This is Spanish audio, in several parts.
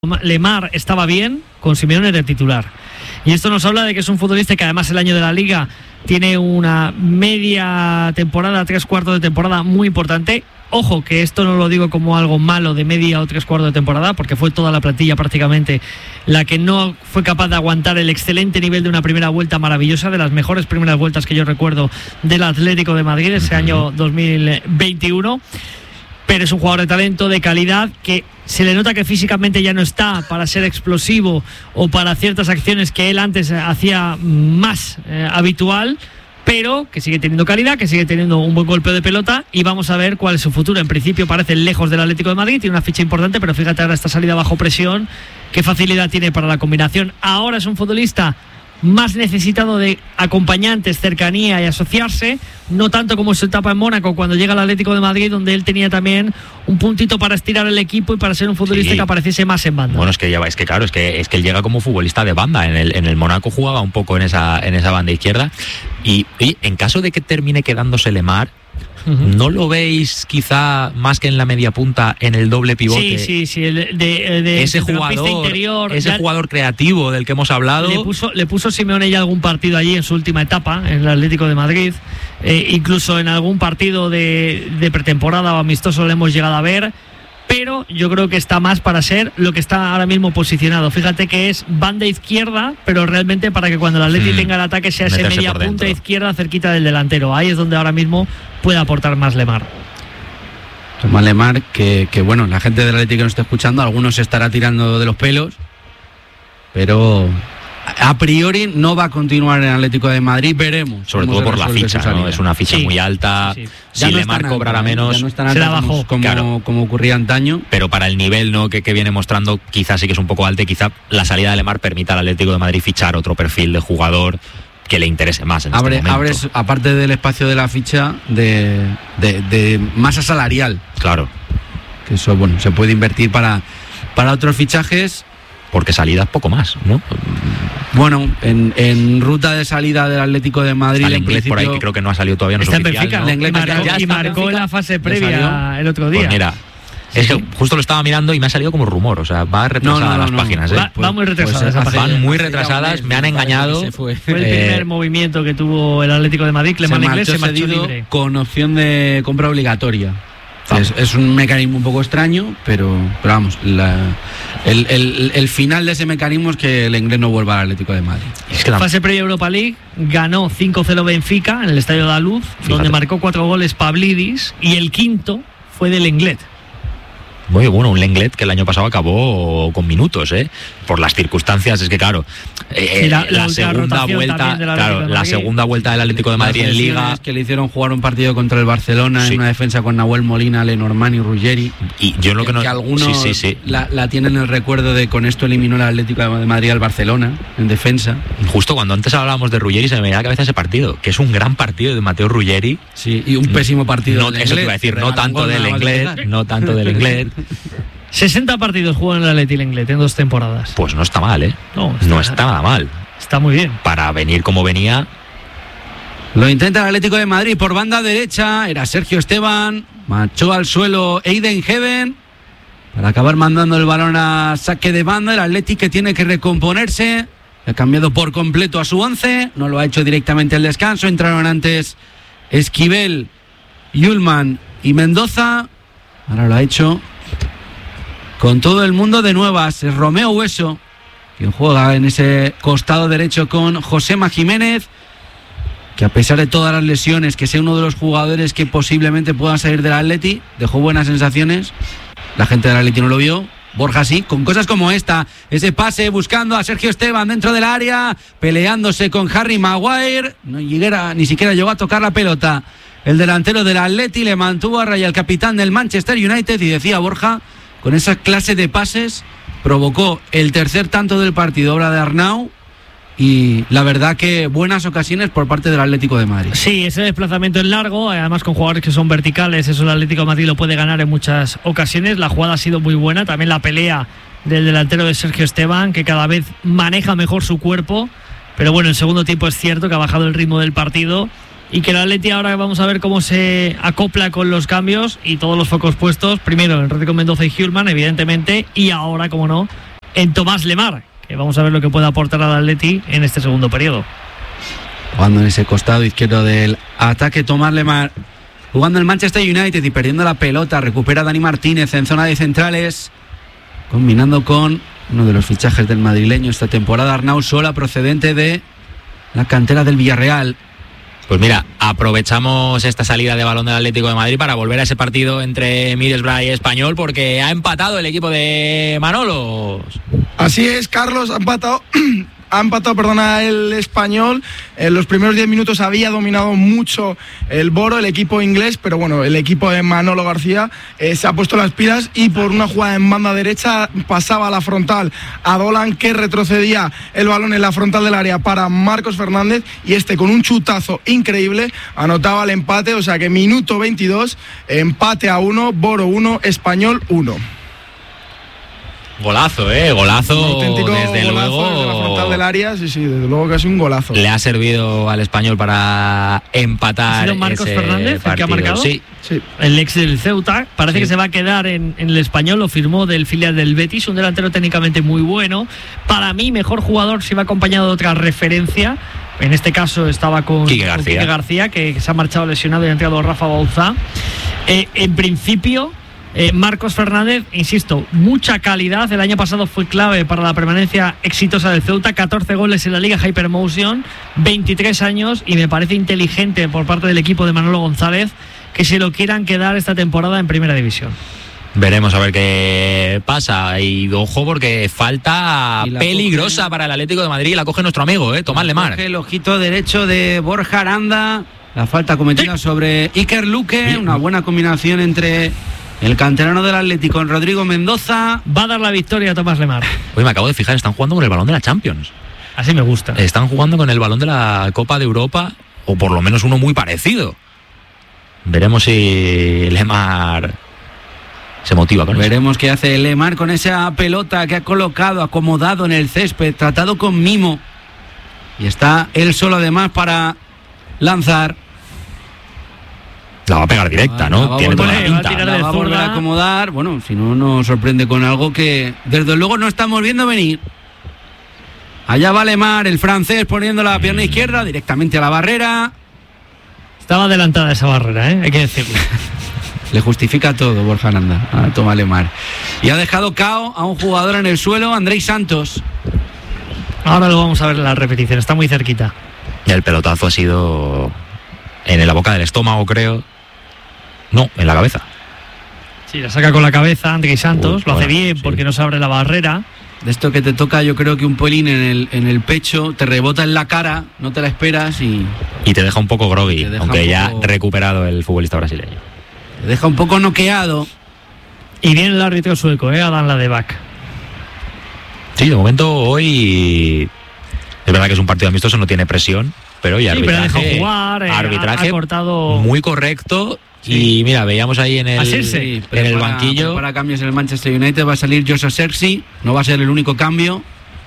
Lemar estaba bien, con Simeone era titular. Y esto nos habla de que es un futbolista que además el año de la Liga tiene una media temporada, 3/4 de temporada muy importante. Ojo, que esto no lo digo como algo malo de media o 3/4 de temporada, porque fue toda la plantilla prácticamente la que no fue capaz de aguantar el excelente nivel de una primera vuelta maravillosa, de las mejores primeras vueltas que yo recuerdo del Atlético de Madrid ese año 2021. Pero es un jugador de talento, de calidad, que se le nota que físicamente ya no está para ser explosivo o para ciertas acciones que él antes hacía más habitual, pero que sigue teniendo calidad, que sigue teniendo un buen golpeo de pelota, y vamos a ver cuál es su futuro. En principio parece lejos del Atlético de Madrid, tiene una ficha importante, pero fíjate ahora esta salida bajo presión, qué facilidad tiene para la combinación. Ahora es un futbolista más necesitado de acompañantes, cercanía y asociarse, no tanto como su etapa en Mónaco cuando llega al Atlético de Madrid, donde él tenía también un puntito para estirar el equipo y para ser un futbolista que apareciese más en banda. Bueno, es que él llega como futbolista de banda. En el Mónaco jugaba un poco en esa banda izquierda, y en caso de que termine quedándose Lemar, ¿no lo veis quizá más que en la media punta, en el doble pivote? Sí, ese jugador interior, ese jugador creativo del que hemos hablado. Le puso Simeone ya algún partido allí en su última etapa en el Atlético de Madrid, incluso en algún partido de pretemporada o amistoso le hemos llegado a ver, pero yo creo que está más para ser lo que está ahora mismo posicionado. Fíjate que es banda izquierda, pero realmente para que cuando el Atleti tenga el ataque sea ese media punta izquierda cerquita del delantero. Ahí es donde ahora mismo puede aportar más Lemar. Tomás Lemar, que bueno, la gente del Atleti que nos está escuchando, algunos se estará tirando de los pelos, pero a priori no va a continuar en Atlético de Madrid, veremos. Sobre todo por la ficha, ¿no? Es una ficha muy alta. Sí. Si Lemar cobrara menos, ya no es tan alta como ocurría antaño. Pero para el nivel, ¿no?, que viene mostrando, quizás sí que es un poco alto, y quizá la salida de Lemar permita al Atlético de Madrid fichar otro perfil de jugador que le interese más en este momento. Abres, aparte del espacio de la ficha, de masa salarial. Claro. Que eso, bueno, se puede invertir para otros fichajes. Porque salida es poco más, ¿no? Bueno, en ruta de salida del Atlético de Madrid, el inglés por ahí, que creo que no ha salido todavía, no está es oficial, en Benfica, ¿no? Y marcó en la fase previa el otro día. Pues mira, es que justo lo estaba mirando y me ha salido como rumor, o sea, va retrasada las páginas. Va muy retrasada esa página. Van muy retrasadas, me han engañado. Fue el primer movimiento que tuvo el Atlético de Madrid, Clemán Inglés se marchó libre. Con opción de compra obligatoria. Es un mecanismo un poco extraño, pero vamos, el final de ese mecanismo es que el inglés no vuelva al Atlético de Madrid. Es que la fase previa Europa League ganó 5-0 Benfica en el Estadio de la Luz, donde marcó 4 goles Pavlidis, y el quinto fue del Lenglet. Muy bueno, un Lenglet que el año pasado acabó con minutos, por las circunstancias. Es que claro, la segunda vuelta del Atlético de Madrid en Liga, que le hicieron jugar un partido contra el Barcelona, en una defensa con Nahuel Molina, Lenormand y Ruggeri, y yo lo que algunos la tienen el recuerdo de con esto eliminó el Atlético de Madrid al Barcelona en defensa. Justo cuando antes hablábamos de Ruggeri se me venía a la cabeza ese partido, que es un gran partido de Mateo Ruggeri. Sí, y un pésimo partido del Eso te iba a decir, no tanto del inglés. 60 partidos jugó en el Atleti Lenglet en 2 temporadas. Pues no está mal, No está nada mal. Está muy bien. Para venir como venía. Lo intenta el Atlético de Madrid por banda derecha. Era Sergio Esteban. Marchó al suelo Aiden Heaven para acabar mandando el balón a saque de banda. El Atleti que tiene que recomponerse. Ha cambiado por completo a su 11. No lo ha hecho directamente al descanso. Entraron antes Esquivel, Yulman y Mendoza. Ahora lo ha hecho con todo el mundo de nuevas. Es Romeo Hueso quien juega en ese costado derecho con Josema Jiménez, que a pesar de todas las lesiones, que sea uno de los jugadores que posiblemente puedan salir del Atleti, dejó buenas sensaciones. La gente del Atleti no lo vio. Borja sí, con cosas como esta, ese pase buscando a Sergio Esteban dentro del área, peleándose con Harry Maguire, ni siquiera llegó a tocar la pelota. El delantero del Atleti le mantuvo a raya el capitán del Manchester United, y decía Borja, con esa clase de pases provocó el tercer tanto del partido, obra de Arnau, y la verdad que buenas ocasiones por parte del Atlético de Madrid. Sí, ese desplazamiento es largo, además con jugadores que son verticales, eso el Atlético de Madrid lo puede ganar en muchas ocasiones. La jugada ha sido muy buena, también la pelea del delantero de Sergio Esteban, que cada vez maneja mejor su cuerpo, pero bueno, en el segundo tiempo es cierto que ha bajado el ritmo del partido y que el Atleti ahora vamos a ver cómo se acopla con los cambios y todos los focos puestos, primero en Rodrigo Mendoza y Hjulman, evidentemente, y ahora, como no, en Tomás Lemar, que vamos a ver lo que puede aportar al Atleti en este segundo periodo. Jugando en ese costado izquierdo del ataque, Tomás Lemar. Jugando el Manchester United y perdiendo la pelota. Recupera Dani Martínez en zona de centrales. Combinando con uno de los fichajes del madrileño esta temporada, Arnau Sola, procedente de la cantera del Villarreal. Pues mira, aprovechamos esta salida de balón del Atlético de Madrid para volver a ese partido entre Middlesbrough y Español, porque ha empatado el equipo de Manolo. Así es, Carlos, ha empatado el Español. En los primeros 10 minutos había dominado mucho el Boro, el equipo inglés, pero bueno, el equipo de Manolo García se ha puesto las pilas y por una jugada en banda derecha pasaba a la frontal a Dolan, que retrocedía el balón en la frontal del área para Marcos Fernández, y con un chutazo increíble anotaba el empate. O sea que minuto 22, empate a 1, Boro 1, Español 1. Golazo, golazo, un auténtico desde golazo luego. Desde la frontal del área, sí, desde luego casi un golazo. Le ha servido al Español para empatar. ¿Ha sido Marcos ese Fernández el que ha marcado? Sí. El ex del Ceuta. Parece que se va a quedar en el Español, lo firmó del filial del Betis, un delantero técnicamente muy bueno. Para mí, mejor jugador si va acompañado de otra referencia. En este caso estaba con Quique García, que se ha marchado lesionado y ha entrado Rafa Bauzá. En principio, Marcos Fernández, insisto, mucha calidad. El año pasado fue clave para la permanencia exitosa del Ceuta, 14 goles en la Liga Hypermotion, 23 años, y me parece inteligente por parte del equipo de Manolo González que se lo quieran quedar esta temporada en Primera División. Veremos a ver qué pasa. Y ojo, porque falta peligrosa para el Atlético de Madrid. La coge nuestro amigo, Tomás Lemar. Coge el ojito derecho de Borja Aranda. La falta cometida sobre Iker Luque. Una buena combinación entre el canterano del Atlético, Rodrigo Mendoza. Va a dar la victoria a Tomás Lemar. Hoy me acabo de fijar, están jugando con el balón de la Champions. Así me gusta. Están jugando con el balón de la Copa de Europa, o por lo menos uno muy parecido. Veremos si Lemar se motiva con eso. Veremos qué hace Lemar con esa pelota que ha colocado, acomodado en el césped, tratado con mimo. Y está él solo además para lanzar. La va a pegar directa, ¿no? Tiene toda la pinta. La va a volver a acomodar. Bueno, si no nos sorprende con algo que desde luego no estamos viendo venir. Allá va Lemar, el francés, poniendo la pierna izquierda directamente a la barrera. Estaba adelantada esa barrera, hay que decirlo. Le justifica todo Borja Aranda a Tomás Lemar. Y ha dejado cao a un jugador en el suelo, Andrei Santos. Ahora lo vamos a ver en la repetición, está muy cerquita. Y el pelotazo ha sido en la boca del estómago, creo. No, en la cabeza. Sí, la saca con la cabeza Andrei Santos, lo hace bien sí, porque no se abre la barrera. De esto que te toca, yo creo que un pelín en el pecho, te rebota en la cara, no te la esperas y te deja un poco groggy, aunque ya ha recuperado el futbolista brasileño. Te deja un poco noqueado. Y viene el árbitro sueco, Adam Ladebak. Sí, de momento hoy es verdad que es un partido amistoso, no tiene presión, pero hoy arbitraje, pero ha dejado jugar, arbitraje ha cortado muy correcto. Sí. Y mira, veíamos ahí en el banquillo. Para cambios en el Manchester United va a salir Joshua Zirkzee, no va a ser el único cambio,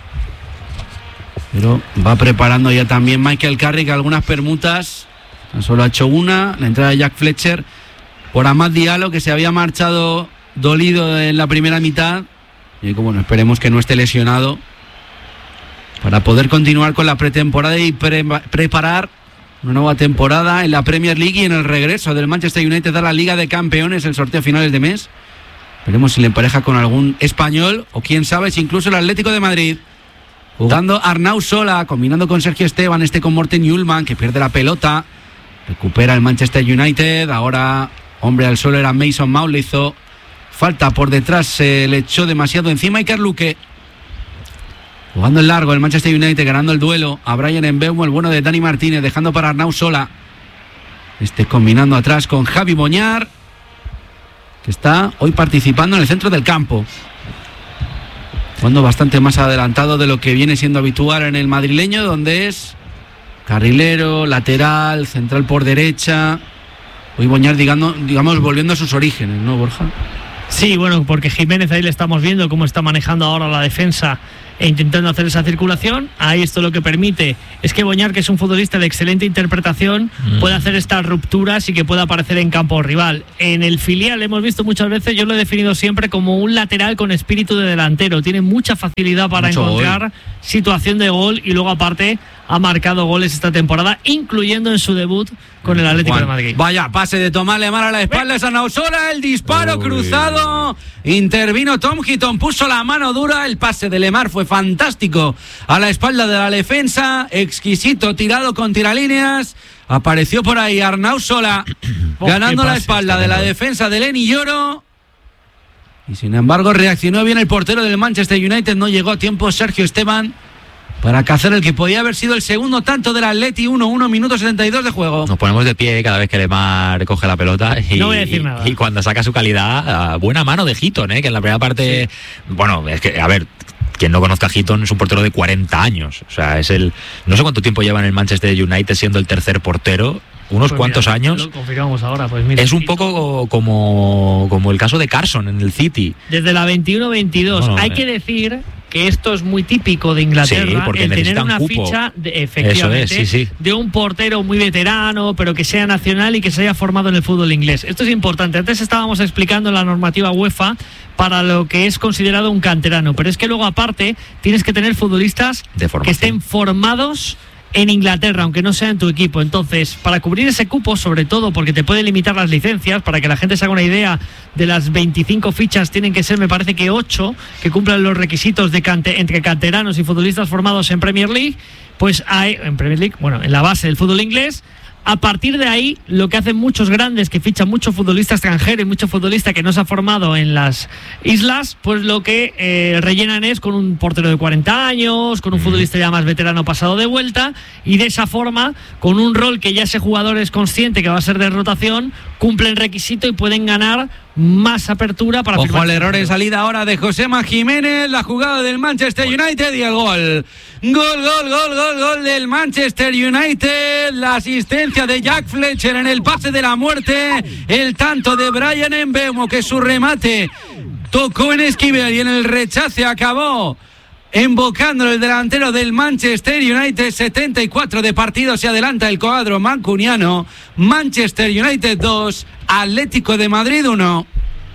pero va preparando ya también Michael Carrick algunas permutas. Tan solo ha hecho una, la entrada de Jack Fletcher por Amad Diallo, que se había marchado dolido en la primera mitad, y bueno, esperemos que no esté lesionado para poder continuar con la pretemporada y preparar una nueva temporada en la Premier League y en el regreso del Manchester United a la Liga de Campeones, el sorteo finales de mes. Veremos si le empareja con algún español o quién sabe si incluso el Atlético de Madrid. Jugando Arnau Sola, combinando con Sergio Esteban, con Morten Hjulmand, que pierde la pelota. Recupera el Manchester United. Ahora, hombre al suelo era Mason Mount, le hizo falta por detrás, se le echó demasiado encima Iker Luque. Jugando en largo el Manchester United, ganando el duelo a Brian Mbeumo, el bueno de Dani Martínez, dejando para Arnau Sola. Combinando atrás con Javi Boñar, que está hoy participando en el centro del campo. Jugando bastante más adelantado de lo que viene siendo habitual en el madrileño, donde es carrilero, lateral, central por derecha. Hoy Boñar, digamos, volviendo a sus orígenes, ¿no, Borja? Sí, bueno, porque Jiménez ahí le estamos viendo cómo está manejando ahora la defensa e intentando hacer esa circulación. Ahí esto lo que permite es que Boñar, que es un futbolista de excelente interpretación, pueda hacer estas rupturas y que pueda aparecer en campo rival. En el filial hemos visto muchas veces, yo lo he definido siempre como un lateral con espíritu de delantero. Tiene mucha facilidad para encontrar situación de gol y luego aparte ha marcado goles esta temporada, incluyendo en su debut con el Atlético de Madrid. Vaya pase de Tomás Lemar a la espalda de Sanausola, el disparo cruzado, intervino Tom Heaton, puso la mano dura, el pase de Lemar fue fantástico a la espalda de la defensa, exquisito, tirado con tiralíneas, apareció por ahí Arnau Sola ganando la espalda de la defensa de Lenny Lloro. Y sin embargo reaccionó bien el portero del Manchester United, no llegó a tiempo Sergio Esteban para cazar el que podía haber sido el segundo tanto del Atleti. 1-1, minuto 72 de juego. Nos ponemos de pie cada vez que Lemar coge la pelota y, no voy a decir nada. Y cuando saca su calidad, buena mano de Heaton, que en la primera parte, bueno, es que, a ver, quien no conozca a Heaton es un portero de 40 años, o sea, es no sé cuánto tiempo lleva en el Manchester United siendo el tercer portero. Unos pues cuantos mira, años. Lo confirmamos ahora, pues mira, es un poco como el caso de Carson en el City. Desde la 21-22. Bueno, hay que decir que esto es muy típico de Inglaterra, sí, el tener una ficha efectivamente de un portero muy veterano, pero que sea nacional y que se haya formado en el fútbol inglés. Esto es importante. Antes estábamos explicando la normativa UEFA para lo que es considerado un canterano, pero es que luego aparte tienes que tener futbolistas que estén formados en Inglaterra, aunque no sea en tu equipo. Entonces, para cubrir ese cupo, sobre todo porque te puede limitar las licencias, para que la gente se haga una idea, de las 25 fichas tienen que ser, me parece que 8 que cumplan los requisitos de entre canteranos y futbolistas formados en Premier League, pues hay, en Premier League, bueno, en la base del fútbol inglés. A partir de ahí, lo que hacen muchos grandes que fichan mucho futbolista extranjero y mucho futbolista que no se ha formado en las islas, pues lo que rellenan es con un portero de 40 años, con un futbolista ya más veterano pasado de vuelta, y de esa forma, con un rol que ya ese jugador es consciente que va a ser de rotación, cumplen requisito y pueden ganar más apertura para... Ojo al error en salida ahora de Josema Jiménez, la jugada del Manchester United y el gol. Gol del Manchester United, la asistencia de Jack Fletcher en el pase de la muerte, el tanto de Brian Mbeumo, que su remate tocó en Esquivel y en el rechace acabó embocando el delantero del Manchester United. 74 de partido, se adelanta el cuadro mancuniano. Manchester United 2, Atlético de Madrid 1.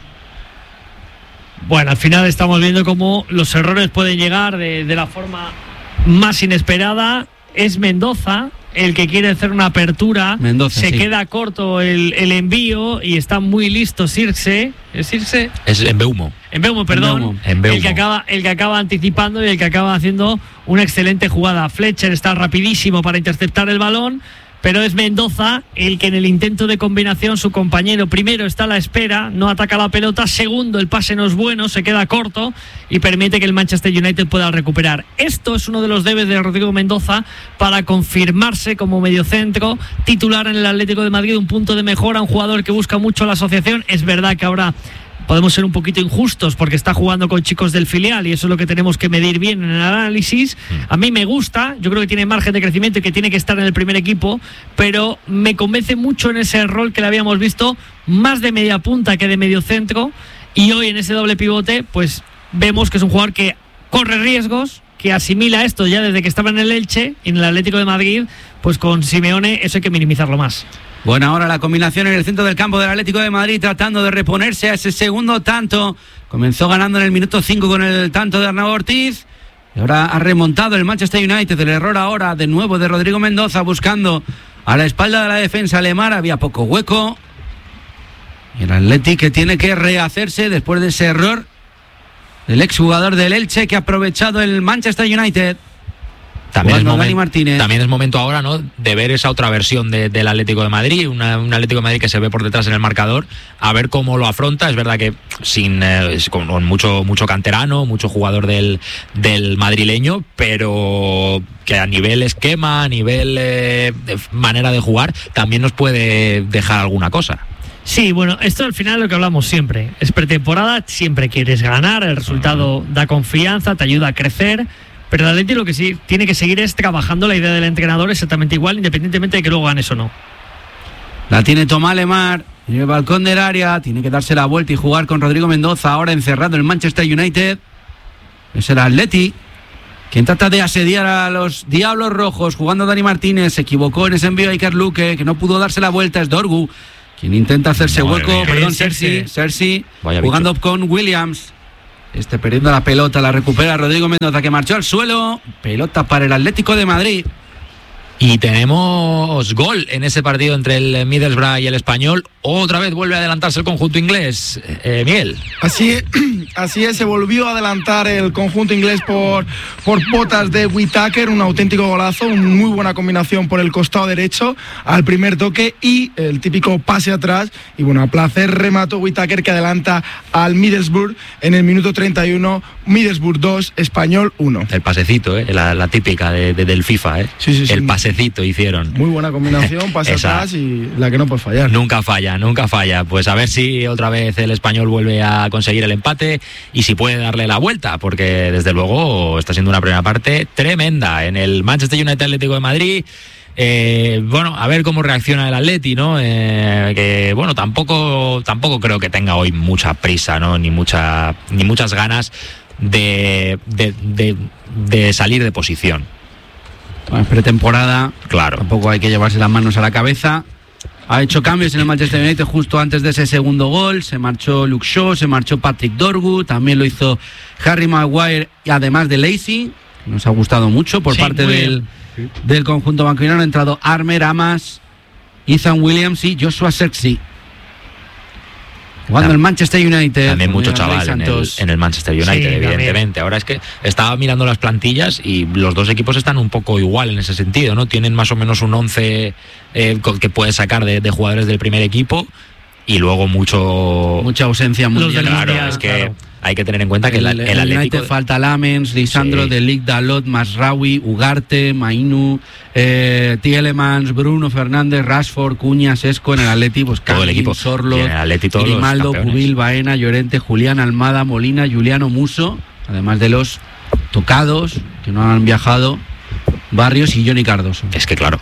Bueno, al final estamos viendo cómo los errores pueden llegar de la forma más inesperada. Es Mendoza el que quiere hacer una apertura. Mendoza, se queda corto el envío y está muy listo Circe. ¿Es Circe? Es Mbeumo. Mbeumo, perdón. Mbeumo. El que acaba anticipando y el que acaba haciendo una excelente jugada. Fletcher está rapidísimo para interceptar el balón, pero es Mendoza el que en el intento de combinación, su compañero primero está a la espera, no ataca la pelota, segundo el pase no es bueno, se queda corto y permite que el Manchester United pueda recuperar. Esto es uno de los debes de Rodrigo Mendoza para confirmarse como mediocentro titular en el Atlético de Madrid, un punto de mejora, un jugador que busca mucho la asociación. Es verdad que ahora podemos ser un poquito injustos porque está jugando con chicos del filial y eso es lo que tenemos que medir bien en el análisis. A mí me gusta, yo creo que tiene margen de crecimiento y que tiene que estar en el primer equipo, pero me convence mucho en ese rol que le habíamos visto más de media punta que de medio centro, y hoy en ese doble pivote pues vemos que es un jugador que corre riesgos, que asimila esto ya desde que estaba en el Elche y en el Atlético de Madrid. Pues con Simeone eso hay que minimizarlo más. Bueno, ahora la combinación en el centro del campo del Atlético de Madrid, tratando de reponerse a ese segundo tanto. Comenzó ganando en el minuto 5 con el tanto de Arnau Ortiz, y ahora ha remontado el Manchester United. El error ahora de nuevo de Rodrigo Mendoza, buscando a la espalda de la defensa Lemar. Había poco hueco y el Atlético que tiene que rehacerse después de ese error del exjugador del Elche, que ha aprovechado el Manchester United. También es momento ahora, ¿no?, de ver esa otra versión del Atlético de Madrid, un Atlético de Madrid que se ve por detrás en el marcador, a ver cómo lo afronta. Es verdad que con mucho canterano, mucho jugador del madrileño, pero que a nivel esquema, a nivel de manera de jugar, también nos puede dejar alguna cosa. Sí, bueno, esto al final es lo que hablamos siempre. Es pretemporada, siempre quieres ganar, el resultado da confianza, te ayuda a crecer. Pero el Atleti lo que sí tiene que seguir es trabajando la idea del entrenador exactamente igual, independientemente de que luego ganes o no. La tiene Tomás Lemar en el balcón del área, tiene que darse la vuelta y jugar con Rodrigo Mendoza, ahora encerrado en el Manchester United. Es el Atleti quien trata de asediar a los Diablos Rojos, jugando Dani Martínez, se equivocó en ese envío a Iker Luque, que no pudo darse la vuelta, es Dorgu, quien intenta hacerse hueco, Cersei, jugando con Williams, perdiendo la pelota, la recupera Rodrigo Mendoza, que marchó al suelo, pelota para el Atlético de Madrid. Y tenemos gol en ese partido entre el Middlesbrough y el Español. Otra vez vuelve a adelantarse el conjunto inglés. Miguel. Así es, se volvió a adelantar el conjunto inglés por botas de Whittaker, un auténtico golazo, una muy buena combinación por el costado derecho al primer toque y el típico pase atrás. Y bueno, a placer remató Whittaker, que adelanta al Middlesbrough en el minuto 31, Middlesbrough 2, Español 1. El pasecito, la típica del FIFA, Sí. El pasecito hicieron. Muy buena combinación, pase atrás y la que no puede fallar. Nunca falla. Pues a ver si otra vez el Español vuelve a conseguir el empate y si puede darle la vuelta, porque desde luego está siendo una primera parte tremenda en el Manchester United Atlético de Madrid. A ver cómo reacciona el Atleti, ¿no? Que bueno, tampoco creo que tenga hoy mucha prisa, ¿no? Ni muchas ganas de salir de posición. Bueno, pretemporada, claro. Tampoco hay que llevarse las manos a la cabeza. Ha hecho cambios en el Manchester United justo antes de ese segundo gol. Se marchó Luke Shaw, se marchó Patrick Dorgu, también lo hizo Harry Maguire, y además de Lacey, que nos ha gustado mucho por parte del conjunto banquinero. Han entrado Armer, Amas, Ethan Williams y Joshua Zirkzee. Jugando el Manchester United. También mucho chaval en el Manchester United, sí, evidentemente. También. Ahora es que estaba mirando las plantillas y los dos equipos están un poco igual en ese sentido, ¿no? Tienen más o menos un 11 que puede sacar de jugadores del primer equipo y luego mucha ausencia mundial. Claro, es que hay que tener en cuenta que el Atlético... United falta Lamens, Lisandro, sí. Delic, Dalot, Masraoui, Ugarte, Mainu, Tielemans, Bruno Fernández, Rashford, Cuña, Sesco. En el Atleti, pues todo el equipo. Sorlos, Grimaldo, Cubil, Baena, Llorente, Julián Almada, Molina, Juliano Muso, además de los tocados que no han viajado, Barrios y Johnny Cardoso. Es que claro,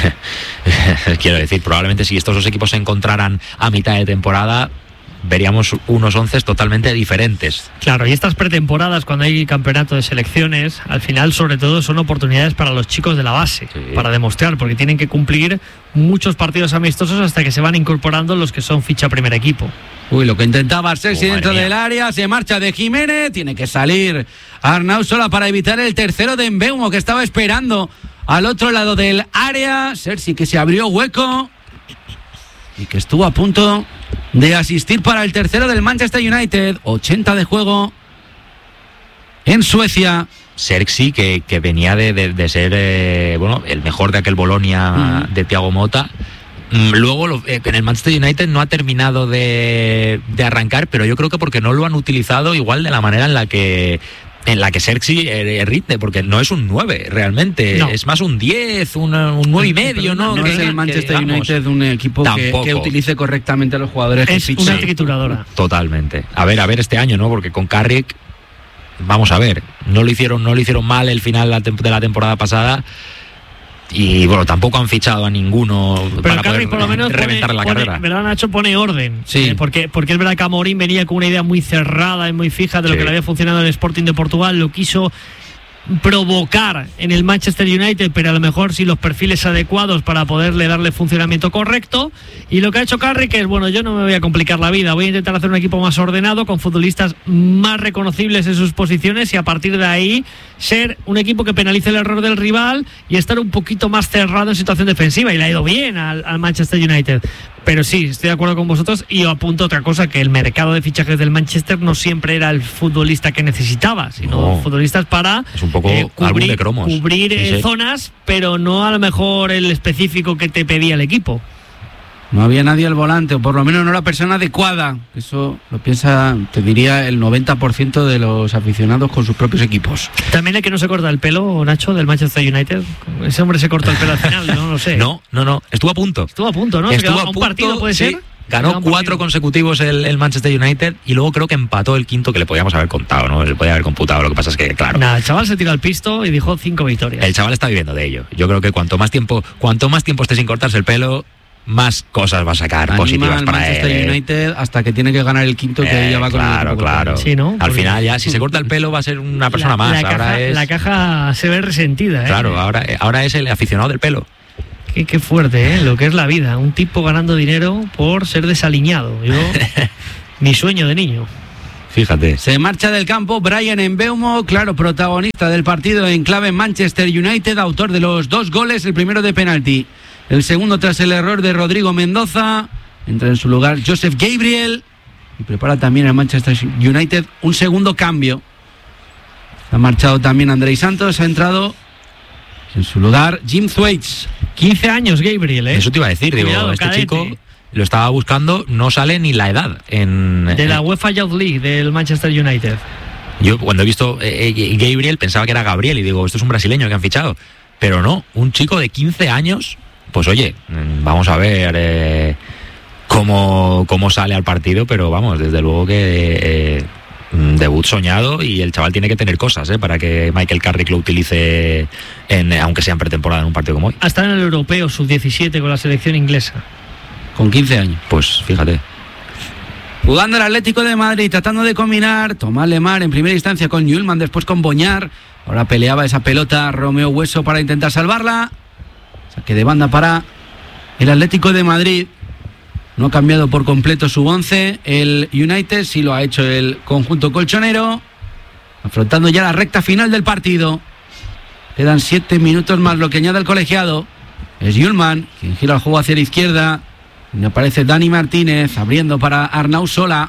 quiero decir, probablemente si estos dos equipos se encontraran a mitad de temporada, veríamos unos 11 totalmente diferentes. Claro, y estas pretemporadas, cuando hay campeonato de selecciones, al final sobre todo son oportunidades para los chicos de la base, sí, para demostrar, porque tienen que cumplir muchos partidos amistosos hasta que se van incorporando los que son ficha primer equipo. Uy, lo que intentaba Arsensi dentro del área, se marcha de Jiménez, tiene que salir Arnau Sola para evitar el tercero de Mbeumo, que estaba esperando al otro lado del área. Sergi, que se abrió hueco y que estuvo a punto de asistir para el tercero del Manchester United. 80 de juego en Suecia. Sergi, que venía de ser el mejor de aquel Bolonia de Thiago Motta. Luego en el Manchester United no ha terminado de arrancar, pero yo creo que porque no lo han utilizado igual de la manera en la que Sergi rinde, porque no es un 9 realmente, no. Es más un 10, un 9 y medio, ¿no? No es el Manchester United un equipo que utilice correctamente a los jugadores que ficha. Es una trituradora. Totalmente. A ver este año, ¿no? Porque con Carrick, vamos a ver, no lo hicieron mal el final de la temporada pasada. Y bueno, tampoco han fichado a ninguno. Pero para Carrick por lo menos reventar la carrera. ¿Verdad, Nacho? Pone orden. Sí. Porque es verdad que Amorim venía con una idea muy cerrada y muy fija de lo que le había funcionado en el Sporting de Portugal. Lo quiso provocar en el Manchester United, pero a lo mejor sin los perfiles adecuados para poderle darle funcionamiento correcto. Y lo que ha hecho Carrick es, bueno, yo no me voy a complicar la vida, voy a intentar hacer un equipo más ordenado, con futbolistas más reconocibles en sus posiciones, y a partir de ahí ser un equipo que penalice el error del rival y estar un poquito más cerrado en situación defensiva, y le ha ido bien al Manchester United. Pero sí, estoy de acuerdo con vosotros, y apunto otra cosa, que el mercado de fichajes del Manchester no siempre era el futbolista que necesitaba, sino futbolistas para es un poco álbum de cromos. Cubrir zonas, pero no a lo mejor el específico que te pedía el equipo. No había nadie al volante, o por lo menos no la persona adecuada. Eso lo piensa, te diría, el 90% de los aficionados con sus propios equipos. También el que no se corta el pelo, Nacho, del Manchester United. Ese hombre se cortó el pelo al final, no lo sé. No. Estuvo a punto, ¿no? Estuvo a un partido, ¿puede ser? Ganó 4 consecutivos el Manchester United, y luego creo que empató el quinto, que le podíamos haber contado, ¿no? Se podía haber computado. Lo que pasa es que, claro. Nada, el chaval se tiró al pisto y dijo 5 victorias. El chaval está viviendo de ello. Yo creo que cuanto más tiempo esté sin cortarse el pelo, más cosas va a sacar Anima positivas al para Manchester él. United hasta que tiene que ganar el quinto, que ya va con el Claro, equipo claro. Sí, ¿no? Al Porque- final ya, si se corta el pelo, va a ser una persona más. La caja se ve resentida, ¿eh? Claro, ahora es el aficionado del pelo. Qué fuerte, ¿eh? Lo que es la vida. Un tipo ganando dinero por ser desaliñado. Mi sueño de niño. Fíjate. Se marcha del campo Brian Mbeumo, claro, protagonista del partido en clave Manchester United, autor de los 2 goles, el primero de penalti, el segundo tras el error de Rodrigo Mendoza. Entra en su lugar Joseph Gabriel y prepara también el Manchester United un segundo cambio. Ha marchado también Andrei Santos, ha entrado en su lugar Jim Thwaites. 15 años, Gabriel, ¿eh? Eso te iba a decir, Cuidado, este cadete. chico lo estaba buscando, no sale ni la edad. De la UEFA Youth League del Manchester United. Yo cuando he visto Gabriel pensaba que era Gabriel y digo, esto es un brasileño que han fichado. Pero no, un chico de 15 años, pues oye, vamos a ver cómo sale al partido, pero vamos, desde luego que debut soñado y el chaval tiene que tener cosas para que Michael Carrick lo utilice, aunque sea en pretemporada en un partido como hoy. Hasta en el europeo sub-17 con la selección inglesa. Con 15 años. Pues fíjate. Jugando el Atlético de Madrid, tratando de combinar, Tomás Lemar en primera instancia con Yulman, después con Boñar. Ahora peleaba esa pelota Romeo Hueso para intentar salvarla. Saque de banda para el Atlético de Madrid. No ha cambiado por completo su 11. El United sí lo ha hecho el conjunto colchonero. Afrontando ya la recta final del partido. Quedan 7 minutos más lo que añade el colegiado. Es Yulman quien gira el juego hacia la izquierda. Y aparece Dani Martínez abriendo para Arnau Sola.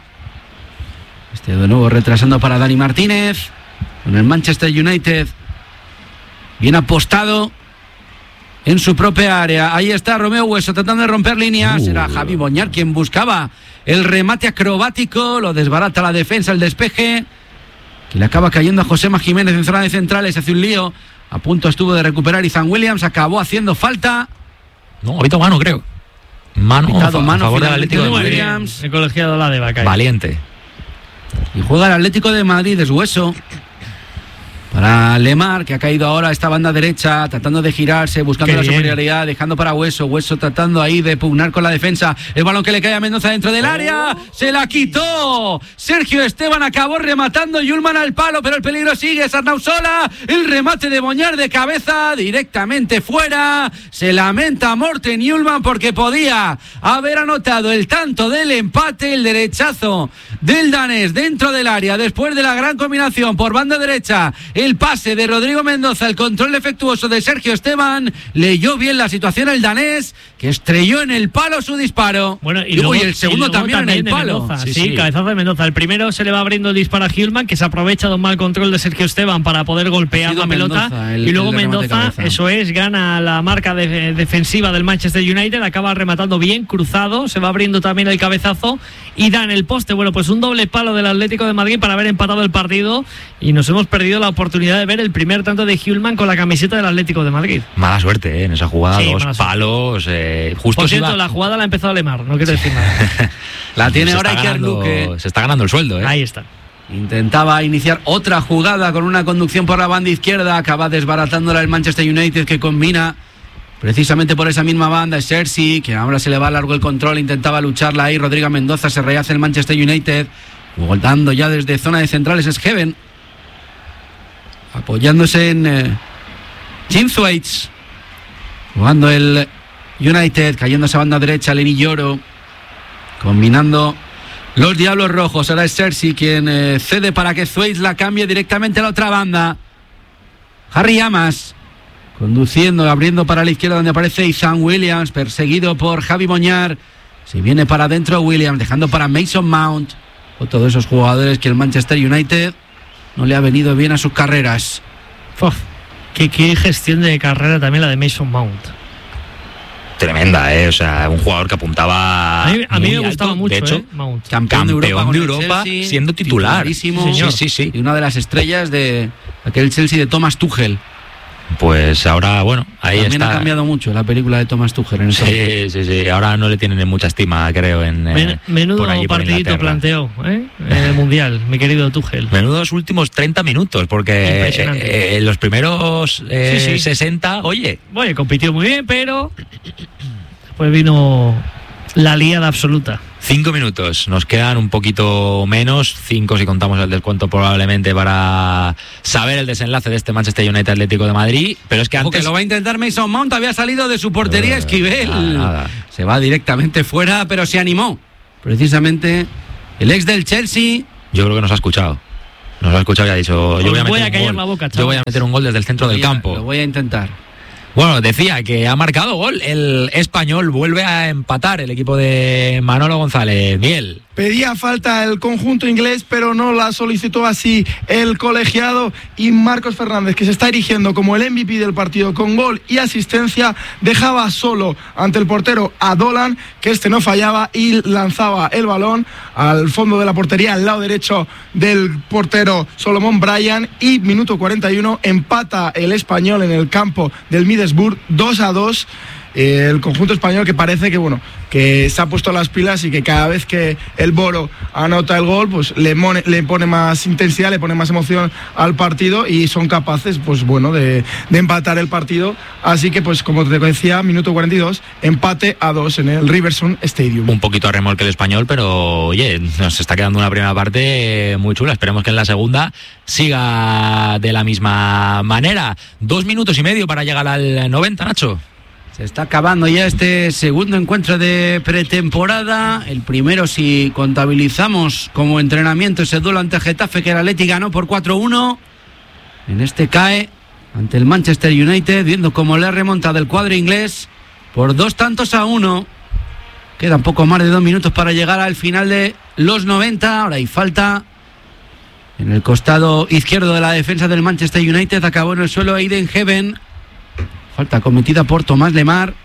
De nuevo retrasando para Dani Martínez. Con el Manchester United bien apostado en su propia área. Ahí está Romeo Hueso tratando de romper líneas. Era Javi Boñar quien buscaba el remate acrobático. Lo desbarata la defensa, el despeje, que le acaba cayendo a Josema Jiménez en zona de centrales. Hace un lío. A punto estuvo de recuperar Ethan Williams. Acabó haciendo falta. No, ha habido mano, creo. Mano a favor del Atlético de Madrid. Williams. El colegiado la de Bacay. Valiente. Y juega el Atlético de Madrid, es Hueso. Para Lemar, que ha caído ahora a esta banda derecha, tratando de girarse, buscando Qué la bien. superioridad, dejando para Hueso. Hueso tratando ahí de pugnar con la defensa. El balón que le cae a Mendoza dentro del área. ¡Se la quitó! Sergio Esteban acabó rematando. Yulman al palo, pero el peligro sigue. Es Arnau Sola. El remate de Boñar de cabeza directamente fuera. Se lamenta Morten Yulman porque podía haber anotado el tanto del empate. El derechazo del danés dentro del área después de la gran combinación por banda derecha. El pase de Rodrigo Mendoza, el control efectuoso de Sergio Esteban, leyó bien la situación el danés, que estrelló en el palo su disparo. Bueno, y el segundo también en el de palo. Mendoza. Sí, cabezazo de Mendoza. El primero se le va abriendo el disparo a Hillman, que se aprovecha de un mal control de Sergio Esteban para poder golpear Ha sido la pelota. Mendoza, Y luego el remate de Mendoza, cabeza. eso es, gana la marca defensiva del Manchester United, acaba rematando bien, cruzado, se va abriendo también el cabezazo y da en el poste. Bueno, pues un doble palo del Atlético de Madrid para haber empatado el partido y nos hemos perdido la oportunidad de ver el primer tanto de Hillman con la camiseta del Atlético de Madrid. Mala suerte en esa jugada, Sí, 2 mala suerte. palos. Justo Por se cierto, iba- la jugada la ha empezado Lemar, no quiero decir nada. La tiene se ahora está Iker ganando- Luque. Se está ganando el sueldo, Ahí está. Intentaba iniciar otra jugada con una conducción por la banda izquierda. Acaba desbaratándola el Manchester United, que combina precisamente por esa misma banda. Es Cersei, que ahora se le va largo el control. Intentaba lucharla ahí. Rodrigo Mendoza se rehace el Manchester United. Voltando ya desde zona de centrales es Heaven. Apoyándose en Jim Thwaites. Jugando el United, cayendo a esa banda derecha. Lenny Lloro. Combinando los Diablos Rojos. Ahora es Cersei quien cede para que Thwaites la cambie directamente a la otra banda. Harry Amas conduciendo, abriendo para la izquierda donde aparece Ethan Williams, perseguido por Javi Boñar. Se viene para adentro Williams, dejando para Mason Mount. Otro de esos jugadores que el Manchester United no le ha venido bien a sus carreras. Uf, qué gestión de carrera también la de Mason Mount. Tremenda, o sea, un jugador que apuntaba. A mí muy me gustaba alto. mucho, De hecho, Mount. Campeón de Europa, con el Europa, Chelsea, siendo titular. titularísimo. Sí, señor. Sí. Y una de las estrellas de aquel Chelsea de Thomas Tuchel. Pues ahora, bueno, ahí También está. ha cambiado mucho la película de Thomas Tuchel en eso. Sí. Ahora no le tienen mucha estima, creo, Menudo por allí, por partidito Inglaterra. planteó en el Mundial, mi querido Tuchel. Menudos últimos 30 minutos, porque Impresionante. en los primeros Sí. 60, oye. Bueno, compitió muy bien, pero pues vino la liada absoluta. 5 minutos, nos quedan un poquito menos, 5 si contamos el descuento probablemente para saber el desenlace de este Manchester United Atlético de Madrid, pero es que antes... Porque lo va a intentar Mason Mount, había salido de su portería Esquivel. Nada. Se va directamente fuera, pero se animó. Precisamente el ex del Chelsea. Yo creo que nos ha escuchado. Nos ha escuchado y ha dicho, yo voy a meter un gol. Yo voy a meter un gol desde el centro del campo. Lo voy a intentar. Bueno, decía que ha marcado gol el español, vuelve a empatar el equipo de Manolo González. Miguel. Pedía falta el conjunto inglés, pero no la solicitó así el colegiado, y Marcos Fernández, que se está erigiendo como el MVP del partido con gol y asistencia, dejaba solo ante el portero a Dolan, que no fallaba y lanzaba el balón al fondo de la portería, al lado derecho del portero Solomon Bryan, y minuto 41 empata el español en el campo del Middlesbrough 2-2. El conjunto español, que parece que se ha puesto las pilas y que cada vez que el Boro anota el gol, pues le pone más intensidad, le pone más emoción al partido, y son capaces de empatar el partido. Así que, pues como te decía, minuto 42, empate a 2 en el Riverstone Stadium. Un poquito a remolque el español, pero oye, nos está quedando una primera parte muy chula. Esperemos que en la segunda siga de la misma manera. 2 minutos y medio para llegar al 90, Nacho. Se está acabando ya este segundo encuentro de pretemporada. El primero, si contabilizamos como entrenamiento ese duelo ante Getafe, que el Atleti ganó por 4-1. En este cae ante el Manchester United, viendo cómo le ha remontado el cuadro inglés por 2-1. Quedan poco más de 2 minutos para llegar al final de los 90. Ahora hay falta en el costado izquierdo de la defensa del Manchester United. Acabó en el suelo Aiden Heaven. Falta cometida por Tomás Lemar,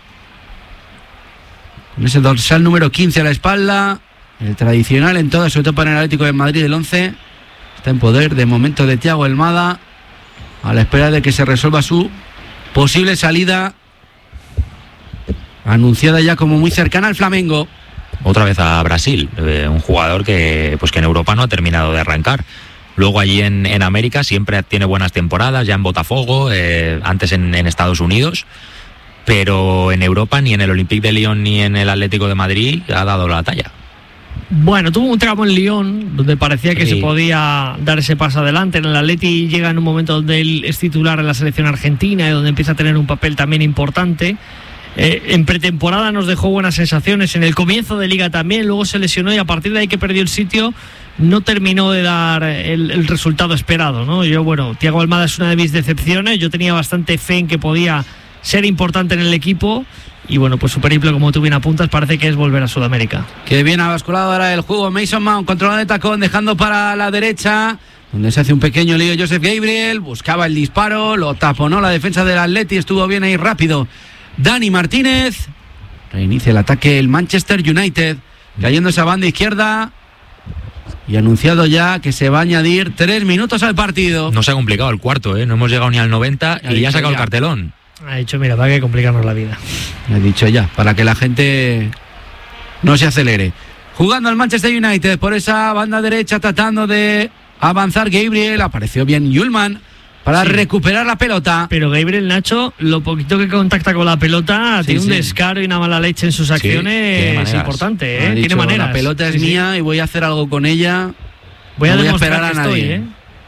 con ese dorsal número 15 a la espalda. El tradicional en todo, sobre todo para el Atlético de Madrid, el 11. Está en poder de momento de Thiago Almada, a la espera de que se resuelva su posible salida, anunciada ya como muy cercana al Flamengo. Otra vez a Brasil, un jugador que en Europa no ha terminado de arrancar. Luego allí en América siempre tiene buenas temporadas, ya en Botafogo, antes en Estados Unidos, pero en Europa ni en el Olympique de Lyon ni en el Atlético de Madrid ha dado la talla. Bueno, tuvo un tramo en Lyon donde parecía que se podía dar ese paso adelante. En el Atleti llega en un momento donde él es titular en la selección argentina y donde empieza a tener un papel también importante. En pretemporada nos dejó buenas sensaciones, en el comienzo de liga también, luego se lesionó y a partir de ahí que perdió el sitio no terminó de dar el resultado esperado, ¿no? Thiago Almada es una de mis decepciones. Yo tenía bastante fe en que podía ser importante en el equipo y pues su periplo, como tú bien apuntas, parece que es volver a Sudamérica. Que bien ha basculado ahora el juego. Mason Mount controlando el tacón, dejando para la derecha, donde se hace un pequeño lío Joseph Gabriel, buscaba el disparo, lo taponó la defensa del Atleti, estuvo bien ahí rápido Dani Martínez. Reinicia el ataque el Manchester United, cayendo esa banda izquierda y anunciado ya que se va a añadir 3 minutos al partido. No se ha complicado el cuarto, no hemos llegado ni al 90 y ya ha sacado el cartelón. Ha dicho, mira, para que complicarnos la vida. He dicho ya, para que la gente no se acelere. Jugando al Manchester United por esa banda derecha, tratando de avanzar Gabriel. Apareció bien Yulman para recuperar la pelota. Pero Gabriel, Nacho, lo poquito que contacta con la pelota, tiene un descaro y una mala leche en sus acciones, es importante, tiene maneras. La pelota es mía y voy a hacer algo con ella. Voy a demostrar esperar a nadie.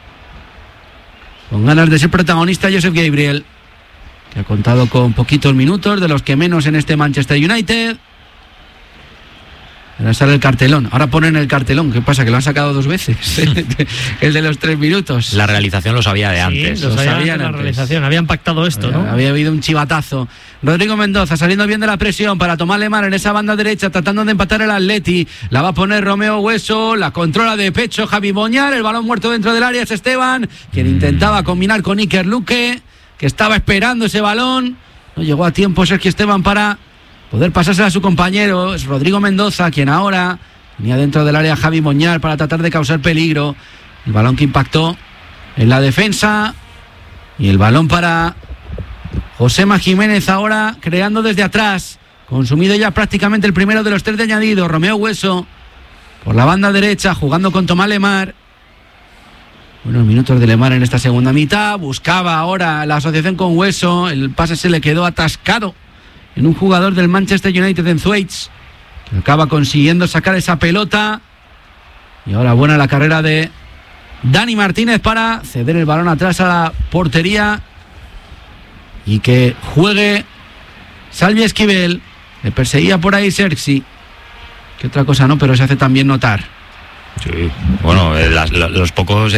Con ganas de ser protagonista Joseph Gabriel, que ha contado con poquitos minutos, de los que menos en este Manchester United. Ahora sale el cartelón. Ahora ponen el cartelón. ¿Qué pasa? Que lo han sacado 2 veces. El de los 3 minutos. La realización lo sabía de antes. Lo sabían antes. La realización. Habían pactado esto, ¿no? Había habido un chivatazo. Rodrigo Mendoza saliendo bien de la presión para Tomás Lemar en esa banda derecha, tratando de empatar el Atleti. La va a poner Romeo Hueso. La controla de pecho Javi Boñar. El balón muerto dentro del área es Esteban, quien intentaba combinar con Iker Luque, que estaba esperando ese balón. No llegó a tiempo Sergio Esteban para poder pasársela a su compañero. Es Rodrigo Mendoza quien ahora tenía dentro del área Javi Moñar para tratar de causar peligro. El balón que impactó en la defensa y el balón para Josema Jiménez, ahora creando desde atrás, consumido ya prácticamente el primero de los 3 de añadido. Romeo Hueso por la banda derecha jugando con Tomás Lemar. Buenos minutos de Lemar en esta segunda mitad. Buscaba ahora la asociación con Hueso, el pase se le quedó atascado en un jugador del Manchester United, en Thwaites, que acaba consiguiendo sacar esa pelota. Y ahora buena la carrera de Dani Martínez para ceder el balón atrás a la portería y que juegue Salvi Esquivel. Le perseguía por ahí Sergi, que otra cosa no, pero se hace también notar. Sí, bueno, los pocos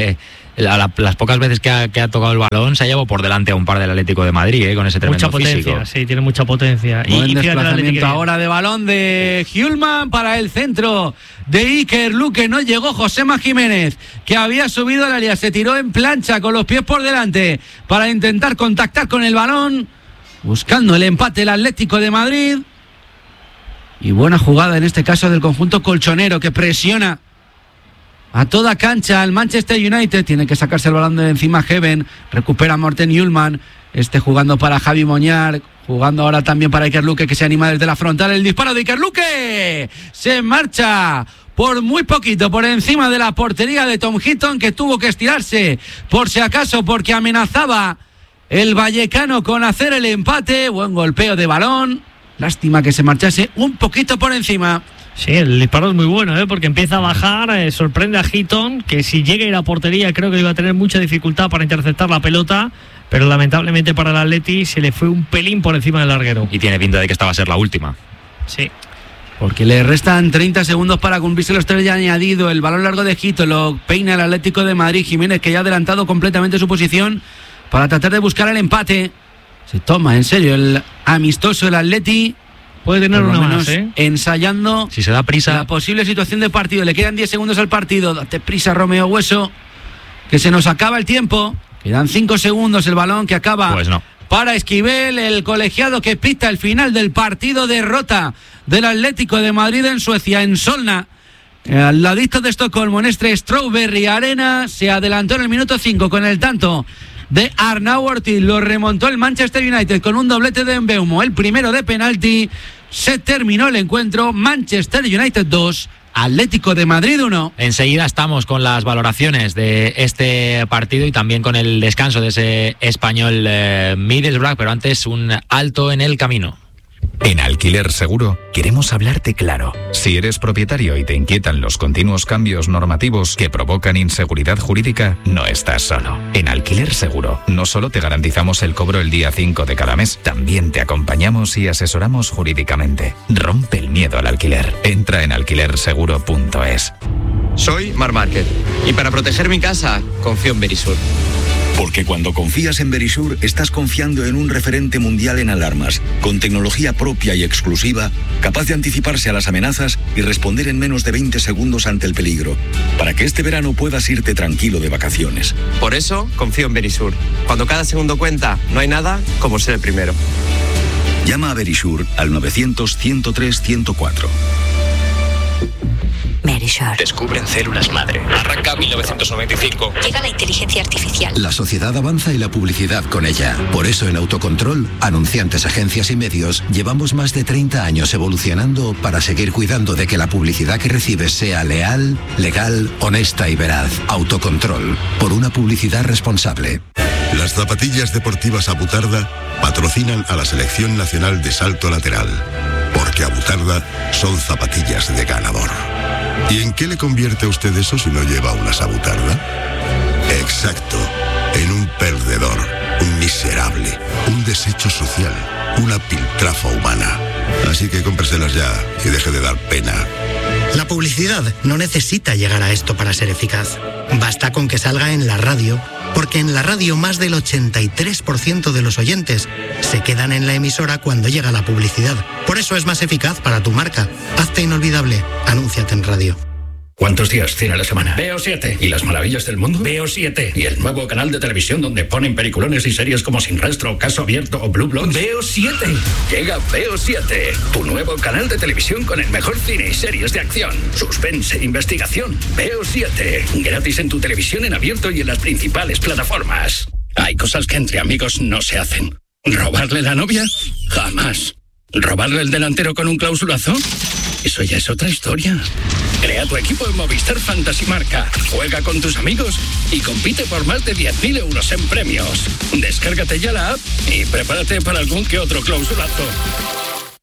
las pocas veces que ha tocado el balón se ha llevado por delante a un par del Atlético de Madrid, con ese tremendo mucha potencia, físico. sí, tiene mucha potencia. Buen desplazamiento ahora de balón de Hjulman para el centro de Iker Luque. No llegó Josema Jiménez, que había subido al área, se tiró en plancha con los pies por delante para intentar contactar con el balón, buscando el empate el Atlético de Madrid. Y buena jugada en este caso del conjunto colchonero, que presiona a toda cancha al Manchester United. Tiene que sacarse el balón de encima Heaven. Recupera Morten Hjulman. Jugando para Javi Moñar. Jugando ahora también para Iker Luque, que se anima desde la frontal. El disparo de Iker Luque. Se marcha por muy poquito por encima de la portería de Tom Hinton, que tuvo que estirarse por si acaso, porque amenazaba el vallecano con hacer el empate. Buen golpeo de balón. Lástima que se marchase un poquito por encima. Sí, el disparo es muy bueno, porque empieza a bajar, sorprende a Hitton, que si llega a ir a portería creo que iba a tener mucha dificultad para interceptar la pelota, pero lamentablemente para el Atleti se le fue un pelín por encima del larguero. Y tiene pinta de que esta va a ser la última. Sí. Porque le restan 30 segundos para cumplirse los 3 ya añadido. El balón largo de Hitton lo peina el Atlético de Madrid. Jiménez, que ya ha adelantado completamente su posición para tratar de buscar el empate. Se toma en serio el amistoso el Atleti. Puede tener una más, ensayando, si se da prisa, la posible situación de partido. Le quedan 10 segundos al partido. Date prisa, Romeo Hueso, que se nos acaba el tiempo. Quedan 5 segundos, el balón que acaba pues no. Para Esquivel, el colegiado que pita el final del partido. Derrota del Atlético de Madrid en Suecia, en Solna, al ladito de Estocolmo, en este Strawberry Arena. Se adelantó en el minuto 5 con el tanto de Arnau Ortiz. Lo remontó el Manchester United con un doblete de Mbeumo, el primero de penalti. Se terminó el encuentro. Manchester United 2, Atlético de Madrid 1. Enseguida estamos con las valoraciones de este partido y también con el descanso de ese Español Middlesbrough, pero antes un alto en el camino. En Alquiler Seguro queremos hablarte claro. Si eres propietario y te inquietan los continuos cambios normativos que provocan inseguridad jurídica, no estás solo. En Alquiler Seguro no solo te garantizamos el cobro el día 5 de cada mes, también te acompañamos y asesoramos jurídicamente. Rompe el miedo al alquiler. Entra en alquilerseguro.es. Soy Marc Márquez y para proteger mi casa confío en Verisur. Porque cuando confías en Verisur, estás confiando en un referente mundial en alarmas, con tecnología propia y exclusiva, capaz de anticiparse a las amenazas y responder en menos de 20 segundos ante el peligro, para que este verano puedas irte tranquilo de vacaciones. Por eso confío en Verisur. Cuando cada segundo cuenta, no hay nada como ser el primero. Llama a Verisur al 900-103-104. Verisur. Descubren células madre. Arranca 1995. Llega la inteligencia artificial. La sociedad avanza y la publicidad con ella. Por eso en Autocontrol, anunciantes, agencias y medios, llevamos más de 30 años evolucionando para seguir cuidando de que la publicidad que recibes sea leal, legal, honesta y veraz. Autocontrol. Por una publicidad responsable. Las zapatillas deportivas Abutarda patrocinan a la Selección Nacional de Salto Lateral. Porque Abutarda son zapatillas de ganador. ¿Y en qué le convierte a usted eso si no lleva una Abutarda? Exacto, en un perdedor, un miserable, un desecho social, una piltrafa humana. Así que cómpreselas ya y deje de dar pena. La publicidad no necesita llegar a esto para ser eficaz. Basta con que salga en la radio, porque en la radio más del 83% de los oyentes se quedan en la emisora cuando llega la publicidad. Por eso es más eficaz para tu marca. Hazte inolvidable. Anúnciate en radio. ¿Cuántos días tiene la semana? Veo 7. ¿Y las maravillas del mundo? Veo 7. ¿Y el nuevo canal de televisión donde ponen peliculones y series como Sin Rastro, Caso Abierto o Blue Bloods? Veo 7. Llega Veo 7, tu nuevo canal de televisión con el mejor cine y series de acción, suspense e investigación. Veo 7. Gratis en tu televisión en abierto y en las principales plataformas. Hay cosas que entre amigos no se hacen. ¿Robarle la novia? Jamás. ¿Robarle el delantero con un clausulazo? Eso ya es otra historia. Crea tu equipo en Movistar Fantasy Marca. Juega con tus amigos y compite por más de 10.000 euros en premios. Descárgate ya la app y prepárate para algún que otro clausulazo.